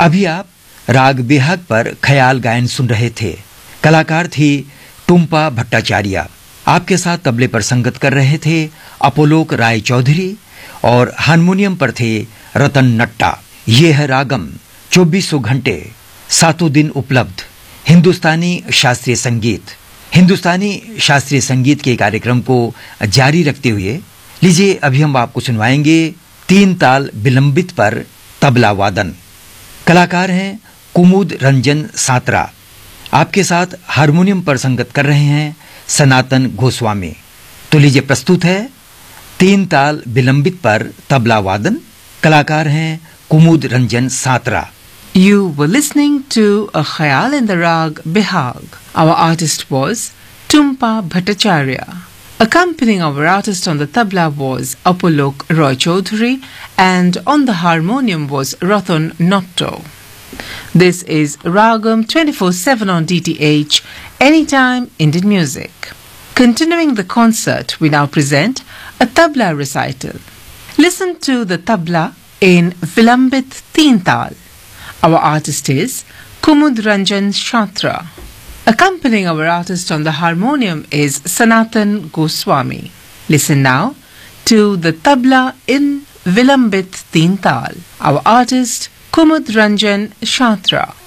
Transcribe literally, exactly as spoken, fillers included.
अभी आप राग बेहाग पर ख्याल गायन सुन रहे थे। कलाकार थी टुम्पा भट्टाचार्य। आपके साथ तबले पर संगत कर रहे थे अपोलोक राय चौधरी और हारमोनियम पर थे रतन नट्टा। ये है रागम, चौबीसों घंटे सातों दिन उपलब्ध हिंदुस्तानी शास्त्रीय संगीत। हिंदुस्तानी शास्त्रीय संगीत के कार्यक्रम को जारी रखते हुए लीजिए अभी हम आपको सुनवाएंगे तीन ताल विलंबित पर तबला वादन। कलाकार हैं कुमुद रंजन सात्रा। आपके साथ हारमोनियम पर संगत कर रहे हैं सनातन गोस्वामी। तो लीजिए प्रस्तुत है तीन ताल विलंबित पर तबला वादन। कलाकार हैं कुमुद रंजन सात्रा। You were listening to a khayal in the rag Bihag. Our artist was Tumpa Bhattacharya. Accompanying our artist on the tabla was Apolok Roy Chaudhary, and on the harmonium was Ratan Notto. This is Ragam twenty-four seven on D T H, Anytime Indian Music. Continuing the concert, we now present a tabla recital. Listen to the tabla in Vilambit Teen Tal. Our artist is Kumud Ranjan Shatra. Accompanying our artist on the harmonium is Sanatan Goswami. Listen now to the tabla in Vilambit Teen Tal. Our artist Kumud Ranjan Shatra.